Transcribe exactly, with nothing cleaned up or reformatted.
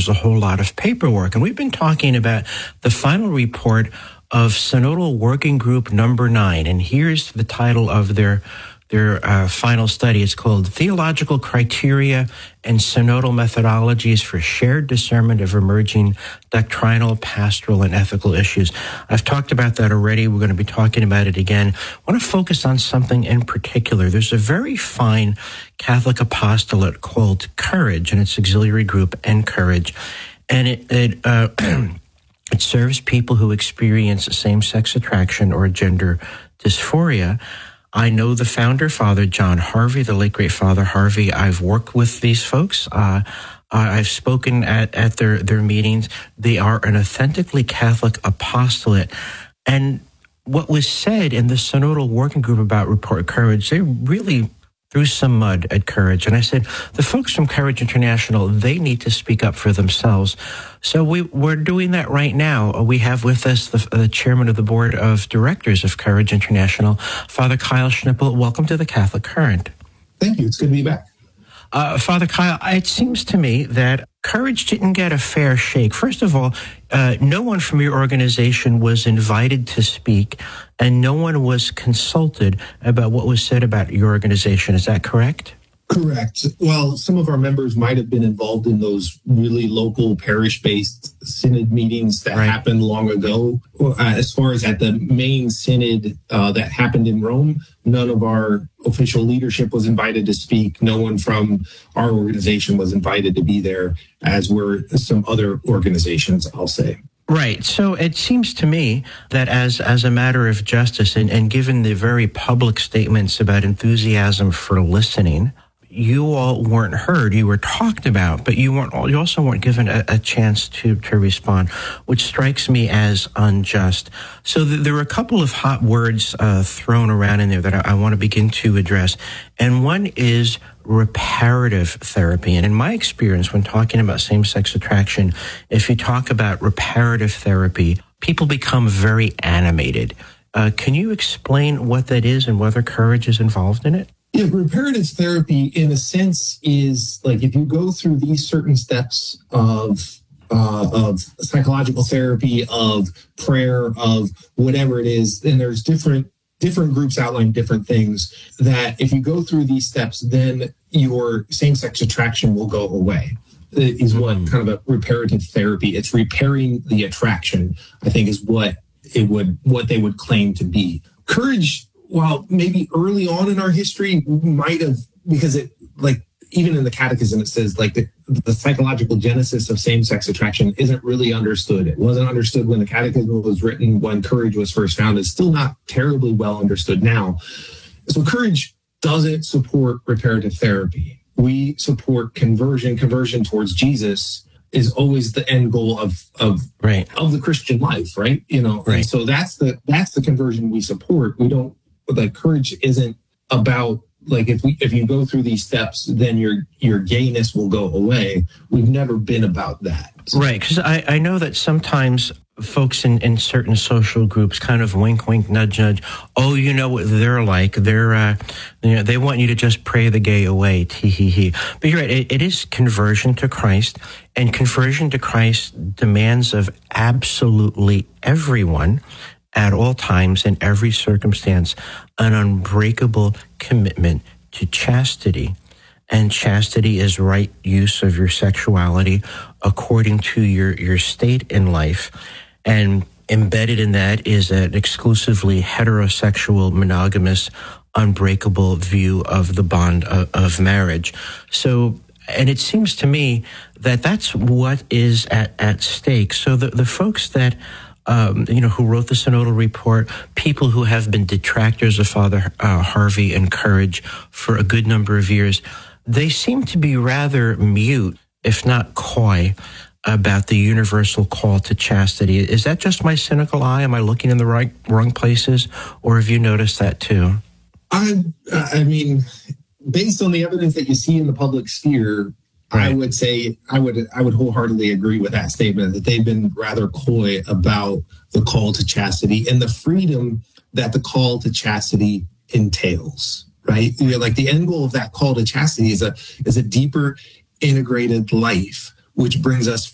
was a whole lot of paperwork. And we've been talking about the final report of Synodal Working Group Number Nine. And here's the title of their their uh, final study. It's called Theological Criteria and Synodal Methodologies for Shared Discernment of Emerging Doctrinal, Pastoral, and Ethical Issues. I've talked about that already. We're going to be talking about it again. I want to focus on something in particular. There's a very fine Catholic apostolate called Courage, and its auxiliary group, Encourage. And it, it uh, it serves people who experience same-sex attraction or gender dysphoria. I know the founder, Father John Harvey, the late great Father Harvey. I've worked with these folks. Uh, I've spoken at, at their, their meetings. They are an authentically Catholic apostolate. And what was said in the Synodal Working Group about Report Courage, they really threw some mud at Courage. And I said, the folks from Courage International, they need to speak up for themselves. So we, we're doing that right now. We have with us the, the chairman of the board of directors of Courage International, Father Kyle Schnippel. Welcome to the Catholic Current. Thank you. It's good to be back. Uh, Father Kyle, it seems to me that Courage didn't get a fair shake. First of all, uh, no one from your organization was invited to speak, and no one was consulted about what was said about your organization. Is that correct? Correct. Well, some of our members might have been involved in those really local parish-based synod meetings that right. happened long ago. Uh, as far as at the main synod uh, that happened in Rome, none of our official leadership was invited to speak. No one from our organization was invited to be there, as were some other organizations, I'll say. Right. So it seems to me that as as a matter of justice, and, and given the very public statements about enthusiasm for listening, you all weren't heard. You were talked about, but you weren't. You also weren't given a, a chance to to respond, which strikes me as unjust. So th- there were a couple of hot words uh, thrown around in there that I, I want to begin to address, and one is reparative therapy. And in my experience, when talking about same-sex attraction, if you talk about reparative therapy, people become very animated. Uh, can you explain what that is and whether Courage is involved in it? Yeah, reparative therapy, in a sense, is like if you go through these certain steps of uh, of psychological therapy, of prayer, of whatever it is, and there's different different groups outline different things, that if you go through these steps, then your same-sex attraction will go away. Is what mm-hmm. kind of a reparative therapy. It's repairing the attraction, I think, is what it would what they would claim to be. Courage, while maybe early on in our history might have, because it, like, even in the catechism, it says, like, the, the psychological genesis of same-sex attraction isn't really understood. It wasn't understood when the catechism was written, when Courage was first founded. It's still not terribly well understood now. So Courage doesn't support reparative therapy. We support conversion. Conversion towards Jesus is always the end goal of of right. of the Christian life, right? You know, right. And so that's the that's the conversion we support. We don't, like, Courage isn't about, like, if we if you go through these steps, then your your gayness will go away. We've never been about that. Right, because I, I know that sometimes folks in, in certain social groups kind of wink, wink, nudge, nudge. Oh, you know what they're like. They're, uh, you know, they want you to just pray the gay away. Tee hee hee. But you're right. It, it is conversion to Christ, and conversion to Christ demands of absolutely everyone, at all times, in every circumstance, an unbreakable commitment to chastity. And chastity is right use of your sexuality according to your, your state in life. And embedded in that is an exclusively heterosexual, monogamous, unbreakable view of the bond of, of marriage. So, and it seems to me that that's what is at, at stake. So the, the folks that Um, you know, who wrote the Synodal report, people who have been detractors of Father uh, Harvey and Courage for a good number of years, they seem to be rather mute, if not coy, about the universal call to chastity. Is that just my cynical eye? Am I looking in the right, wrong places? Or have you noticed that too? I, I mean, based on the evidence that you see in the public sphere, right. I would say I would I would wholeheartedly agree with that statement, that they've been rather coy about the call to chastity and the freedom that the call to chastity entails, right? You know, like, the end goal of that call to chastity is a is a deeper integrated life, which brings us